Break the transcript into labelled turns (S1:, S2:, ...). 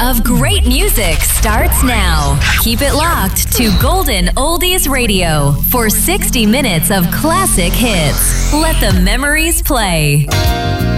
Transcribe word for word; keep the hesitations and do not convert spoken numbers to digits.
S1: of great music starts now. Keep it locked to Golden Oldies Radio for sixty minutes of classic hits. Let the memories play.